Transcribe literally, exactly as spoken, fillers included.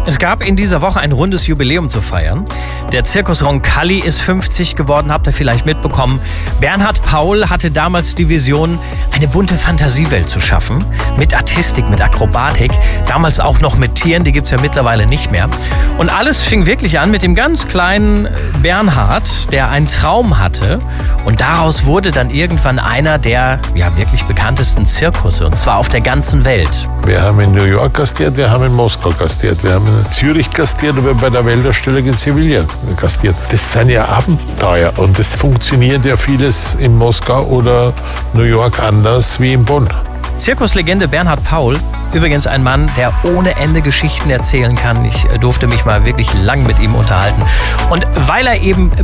Es gab in dieser Woche ein rundes Jubiläum zu feiern. Der Zirkus Roncalli ist fünfzig geworden, habt ihr vielleicht mitbekommen. Bernhard Paul hatte damals die Vision, eine bunte Fantasiewelt zu schaffen. Mit Artistik, mit Akrobatik. Damals auch noch mit Tieren, die gibt's ja mittlerweile nicht mehr. Und alles fing wirklich an mit dem ganz kleinen Bernhard, der einen Traum hatte. Und daraus wurde dann irgendwann einer der ja, wirklich bekanntesten Zirkusse. Und zwar auf der ganzen Welt. Wir haben in New York gastiert, wir haben in Moskau gastiert, wir haben in Zürich gastiert und wir haben bei der Weltausstellung in Sevilla gastiert. Das sind ja Abenteuer und es funktioniert ja vieles in Moskau oder New York anders wie in Bonn. Zirkuslegende Bernhard Paul, übrigens ein Mann, der ohne Ende Geschichten erzählen kann. Ich durfte mich mal wirklich lang mit ihm unterhalten. Und weil er eben